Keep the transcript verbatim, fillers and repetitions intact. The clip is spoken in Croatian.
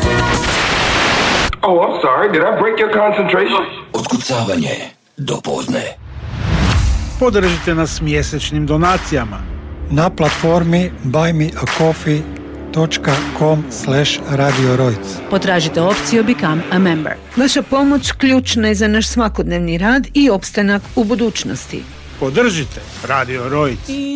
Oh, I'm sorry. Did I break your concentration? Otkucavanje do podne. Podržite nas mjesečnim donacijama na platformi buy me a coffee dot com slash radio rojc. Potražite opciju Become a Member. Vaša pomoć ključna je za naš svakodnevni rad i opstanak u budućnosti. Podržite Radio Rojc.